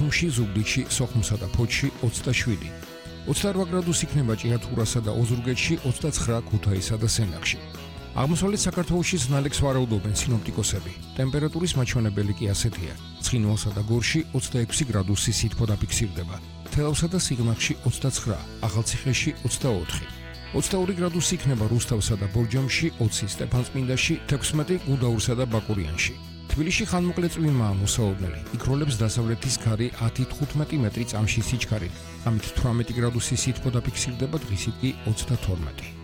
ბათუმში, ზუგდიდში, სოხუმსა და ფოთში 27. 28 გრადუსი იქნება ჭიათურასა და ოზურგეთში, 29 ქუთაისსა და სენაკში. აღმოსავლეთ საქართველოში ზნალექს ვარაუდობენ სინოპტიკოსები. ტემპერატურის მაჩვენებელი კი ასეთია: ცხინვალსა და გორში 26 გრადუსი სითბო დაფიქსირდება, თელავსა და სიღნაღში 29, ახალციხეში 24. 22 გრადუსი იქნება რუსთავსა და ბორჯომში, 20 სტეფანწმინდაში, 16 გუდაურსა და ბაკურიანში. თბილისში ხანმოკლე წვიმაა მოსაობნელი, იქროლებს დასავლეთის ქარი 10-15 მეტრი წამში სიჩქარით, ამით 18 გრადუსი სითბო დაფიქსირდება, დღისით კი 32.